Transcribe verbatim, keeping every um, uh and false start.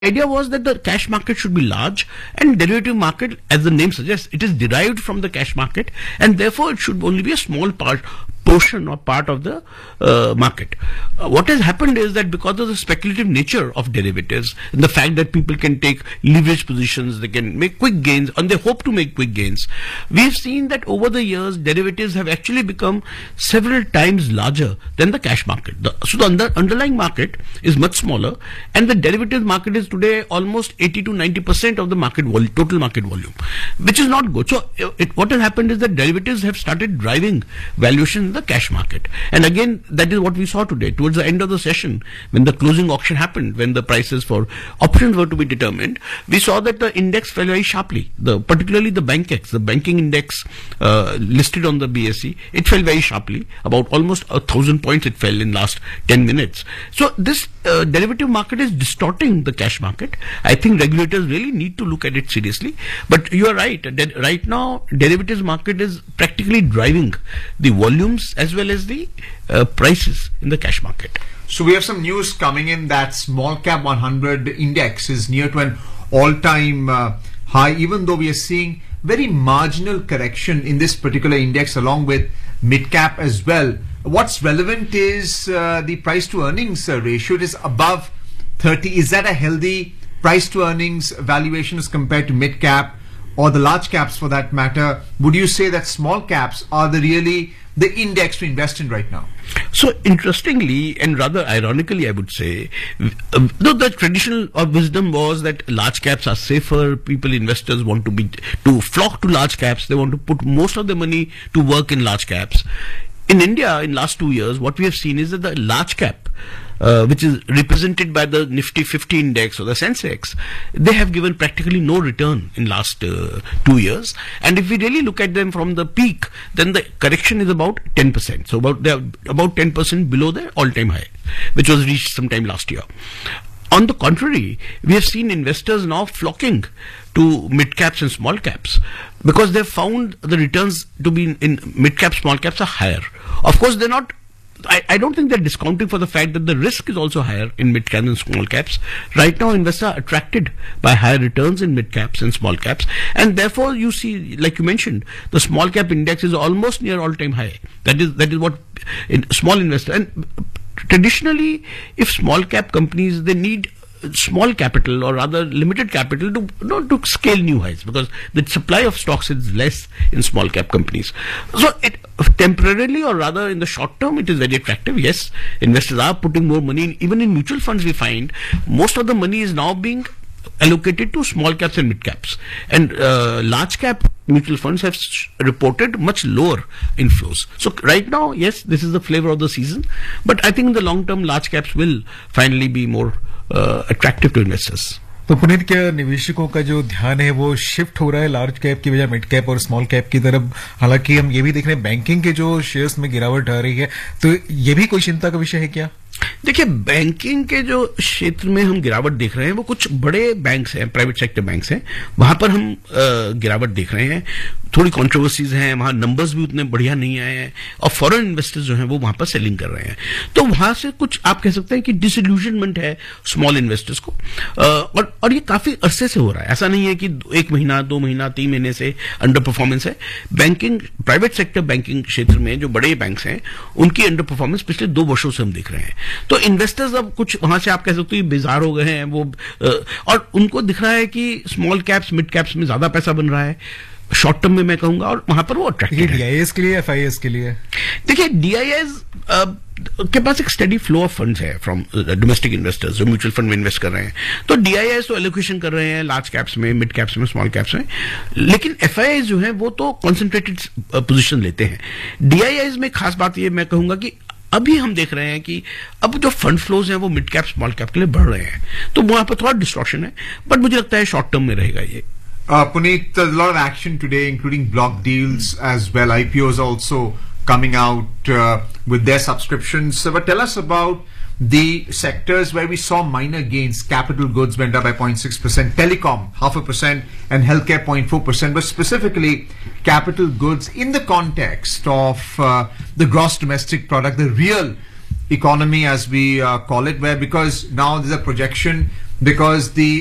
idea was that the cash market should be large, and derivative market, as the name suggests, it is derived from the cash market, and therefore it should only be a small part portion or part of the uh, market. Uh, what has happened is that because of the speculative nature of derivatives and the fact that people can take leverage positions, they can make quick gains, and they hope to make quick gains, we have seen that over the years derivatives have actually become several times larger than the cash market. The, so the under, underlying market is much smaller, and the derivatives market is today almost eighty to ninety percent of the market vol total market volume, which is not good. So it, what has happened is that derivatives have started driving valuation in the cash market, and again that is what we saw today towards the end of the session when the closing auction happened, when the prices for options were to be determined. We saw that the index fell very sharply, the particularly the BankX, the banking index uh, listed on the B S E, it fell very sharply, about almost a thousand points it fell in last ten minutes. So this uh, derivative market is distorting the cash market. I think regulators really need to look at it seriously, but you are right, that right now derivatives market is practically driving the volumes as well as the uh, prices in the cash market. So we have some news coming in that small cap one hundred index is near to an all-time uh, high, even though we are seeing very marginal correction in this particular index along with mid cap as well. What's relevant is uh, the price to earnings uh, ratio. It is above thirty. Is that a healthy price to earnings valuation as compared to mid cap or the large caps for that matter? Would you say that small caps are the really the index to invest in right now? So interestingly and rather ironically, I would say, uh, though the traditional uh, wisdom was that large caps are safer, people, investors want to be to flock to large caps, they want to put most of the money to work in large caps. In India, in last two years, what we have seen is that the large cap, Uh, which is represented by the Nifty fifty index or the Sensex, they have given practically no return in last uh, two years. And if we really look at them from the peak, then the correction is about ten percent. So about they are about ten percent below their all-time high, which was reached sometime last year. On the contrary, we have seen investors now flocking to mid caps and small caps because they have found the returns to be in, in mid caps, small caps are higher. Of course, they're not. I, I don't think they're discounting for the fact that the risk is also higher in mid caps and small caps. Right now, investors are attracted by higher returns in mid caps and small caps, and therefore you see, like you mentioned, the small cap index is almost near all-time high. That is that is what in small investors, and traditionally, if small cap companies, they need small capital or rather limited capital to not to scale new highs, because the supply of stocks is less in small cap companies. So it temporarily or rather in the short term it is very attractive. Yes, investors are putting more money in. Even in mutual funds we find most of the money is now being allocated to small caps and mid caps, and uh, large cap mutual funds have reported much lower inflows. So right now, yes, this is the flavor of the season, but I think in the long term large caps will finally be more uh, attractive to investors. तो पुनीत, क्या निवेशकों का जो ध्यान है वो shift हो रहा है लार्ज कैप की बजाय मिड कैप और स्मॉल कैप की तरफ? हालांकि हम ये भी देख रहे हैं बैंकिंग के जो शेयर्स में गिरावट आ रही है, तो ये भी कोई चिंता का विषय है क्या? देखिए, बैंकिंग के जो क्षेत्र में हम गिरावट देख रहे हैं वो कुछ बड़े बैंक्स हैं, प्राइवेट सेक्टर बैंक्स हैं, वहां पर हम गिरावट देख रहे हैं. थोड़ी कंट्रोवर्सीज हैं, वहां नंबर्स भी उतने बढ़िया नहीं आए हैं, और फॉरेन इन्वेस्टर्स जो हैं वो वहां पर सेलिंग कर रहे हैं. तो वहां से कुछ आप कह सकते हैं कि डिसइल्यूजनमेंट है स्मॉल इन्वेस्टर्स को, और और ये काफी अरसे से हो रहा है. ऐसा नहीं है कि एक महीना, दो महीना, तीन महीने से अंडर परफॉर्मेंस है. बैंकिंग, प्राइवेट सेक्टर बैंकिंग क्षेत्र में जो बड़े बैंक्स हैं उनकी अंडर परफॉर्मेंस पिछले दो वर्षों से हम देख रहे हैं. तो इन्वेस्टर्स अब कुछ वहां से आप कह सकते हो बेजार हो गए हैं वो, और उनको दिख रहा है कि स्मॉल कैप्स, मिड कैप्स में ज्यादा पैसा बन रहा है शॉर्ट टर्म में, मैं कहूंगा, और वहां पर वो अट्रैक्टिव है. डीआईएस के लिए, एफआईएस के लिए? देखिए, डीआईएस के पास एक स्टडी फ्लो ऑफ फंड्स है फ्रॉम डोमेस्टिक इन्वेस्टर्स जो म्यूचुअल फंड में इन्वेस्ट कर रहे हैं. तो डीआईएस तो एलोकेशन कर रहे हैं लार्ज कैप्स में, मिड कैप्स में, स्मॉल कैप्स में, लेकिन एफआईएस जो है वो तो कॉन्सेंट्रेटेड पोजीशन लेते हैं. डीआईएस में खास बात ये मैं कहूंगा कि अभी हम देख रहे हैं कि अब जो फंड फ्लोज हैं वो मिड कैप, स्मॉल कैप के लिए बढ़ रहे हैं, तो वहां पर थोड़ा डिस्टॉर्शन है, बट मुझे लगता है शॉर्ट टर्म में रहेगा ये. Uh, Puneet, there's a lot of action today, including block deals as well. I P Os also coming out uh, with their subscriptions. So, but tell us about the sectors where we saw minor gains. Capital goods went up by zero point six percent, telecom half a percent, and healthcare zero point four percent. But specifically, capital goods in the context of uh, the gross domestic product, the real economy as we uh, call it, where because now there's a projection because the